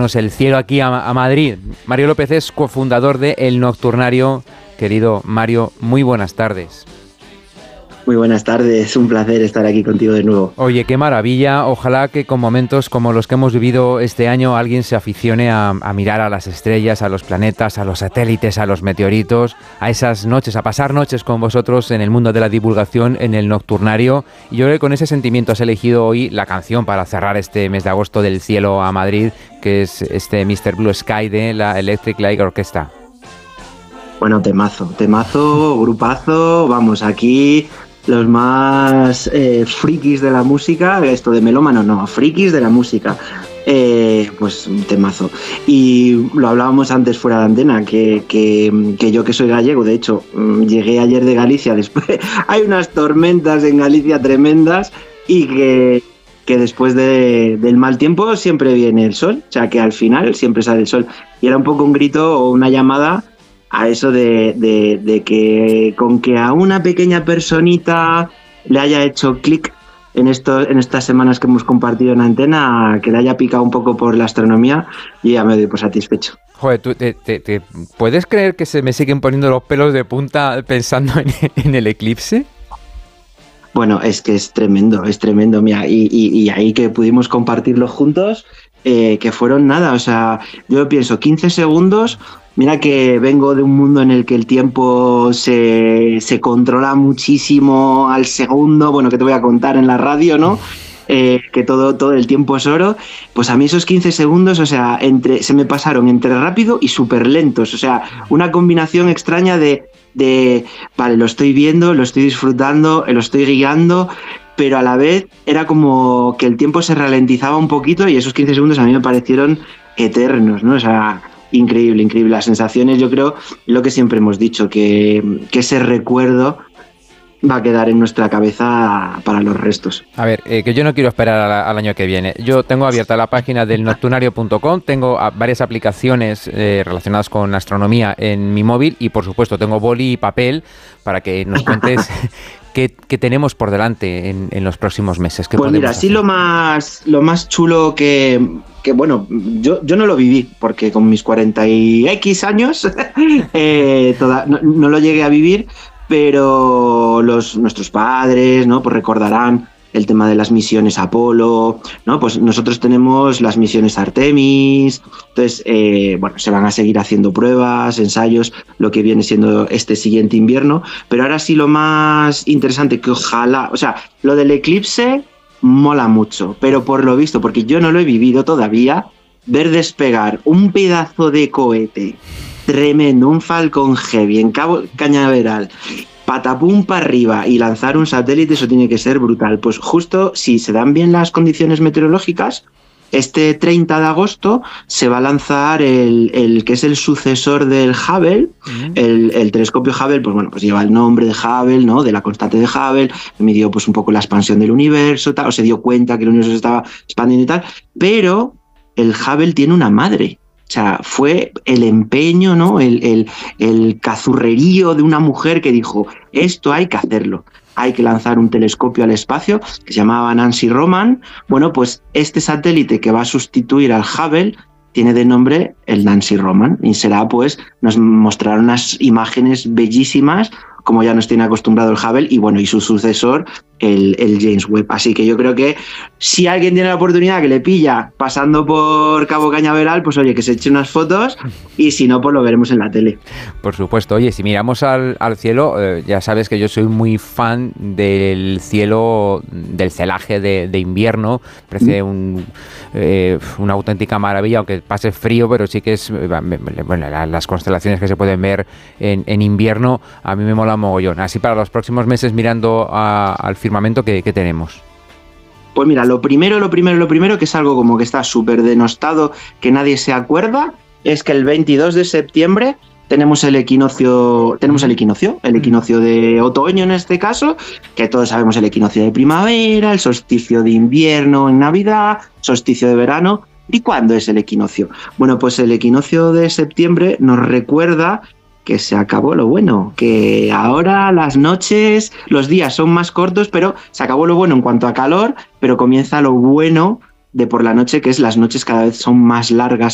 traernos el cielo aquí a Madrid. Mario López es cofundador de El Nocturnario. Querido Mario, muy buenas tardes. Muy buenas tardes, un placer estar aquí contigo de nuevo. Oye, qué maravilla, ojalá que con momentos como los que hemos vivido este año alguien se aficione a mirar a las estrellas, a los planetas, a los satélites, a los meteoritos, a esas noches, a pasar noches con vosotros en el mundo de la divulgación, en El Nocturnario. Y yo creo que con ese sentimiento has elegido hoy la canción para cerrar este mes de agosto del cielo a Madrid, que es este Mr. Blue Sky de la Electric Light Orchestra. Bueno, temazo, grupazo, vamos, aquí los más frikis de la música, esto de melómano no, frikis de la música, pues un temazo. Y lo hablábamos antes fuera de antena, que yo que soy gallego, de hecho, llegué ayer de Galicia, después hay unas tormentas en Galicia tremendas y que después del mal tiempo siempre viene el sol, o sea que al final siempre sale el sol. Y era un poco un grito o una llamada a eso de que con que a una pequeña personita le haya hecho clic en estas semanas que hemos compartido en antena, que le haya picado un poco por la astronomía, y ya me doy por satisfecho. Joder, ¿tú te puedes creer que se me siguen poniendo los pelos de punta pensando en el eclipse? Bueno, es que es tremendo, mira, y ahí que pudimos compartirlo juntos, que fueron nada, o sea, yo pienso 15 segundos. Mira que vengo de un mundo en el que el tiempo se controla muchísimo al segundo, bueno, que te voy a contar en la radio, ¿no? Que todo el tiempo es oro. Pues a mí esos 15 segundos, o sea, se me pasaron entre rápido y súper lentos, o sea, una combinación extraña de vale, lo estoy viendo, lo estoy disfrutando, lo estoy guiando, pero a la vez era como que el tiempo se ralentizaba un poquito y esos 15 segundos a mí me parecieron eternos, ¿no? O sea, increíble. Las sensaciones, yo creo, lo que siempre hemos dicho, que ese recuerdo va a quedar en nuestra cabeza para los restos. A ver, que yo no quiero esperar al año que viene. Yo tengo abierta la página del nocturnario.com, tengo varias aplicaciones relacionadas con astronomía en mi móvil y, por supuesto, tengo boli y papel para que nos cuentes qué tenemos por delante en los próximos meses. Pues mira, sí, lo más chulo que bueno, yo no lo viví, porque con mis 40 y X años no lo llegué a vivir, pero nuestros padres, ¿no? Pues recordarán el tema de las misiones Apolo, ¿no? Pues nosotros tenemos las misiones Artemis, entonces, bueno, se van a seguir haciendo pruebas, ensayos, lo que viene siendo este siguiente invierno, pero ahora sí lo más interesante, que ojalá, o sea, lo del eclipse mola mucho, pero por lo visto, porque yo no lo he vivido todavía, ver despegar un pedazo de cohete tremendo, un Falcon Heavy en Cabo Cañaveral, patapum para arriba y lanzar un satélite, eso tiene que ser brutal. Pues justo si se dan bien las condiciones meteorológicas, este 30 de agosto se va a lanzar el que es el sucesor del Hubble, el telescopio Hubble, pues bueno, pues lleva el nombre de Hubble, ¿no? De la constante de Hubble, midió pues un poco la expansión del universo, tal, o se dio cuenta que el universo se estaba expandiendo y tal, pero el Hubble tiene una madre. O sea, fue el empeño, ¿no? El cazurrerío de una mujer que dijo, esto hay que hacerlo. Hay que lanzar un telescopio al espacio que se llamaba Nancy Roman. Bueno, pues este satélite que va a sustituir al Hubble tiene de nombre el Nancy Roman y será, pues, nos mostrarán unas imágenes bellísimas como ya nos tiene acostumbrado el Hubble y bueno, y su sucesor, el James Webb. Así que yo creo que si alguien tiene la oportunidad que le pilla pasando por Cabo Cañaveral, pues oye, que se eche unas fotos y si no, pues lo veremos en la tele. Por supuesto. Oye, si miramos al cielo, ya sabes que yo soy muy fan del cielo, del celaje de invierno. Parece una auténtica maravilla, aunque pase frío, pero sí que es, bueno, las constelaciones que se pueden ver en invierno, a mí me mola mogollón. Así para los próximos meses mirando al firmamento que tenemos. Pues mira, lo primero, que es algo como que está súper denostado, que nadie se acuerda, es que el 22 de septiembre tenemos el equinoccio de otoño en este caso, que todos sabemos el equinoccio de primavera, el solsticio de invierno en Navidad, solsticio de verano. ¿Y cuándo es el equinoccio? Bueno, pues el equinoccio de septiembre nos recuerda que se acabó lo bueno, que ahora las noches, los días son más cortos, pero se acabó lo bueno en cuanto a calor, pero comienza lo bueno de por la noche, que es las noches cada vez son más largas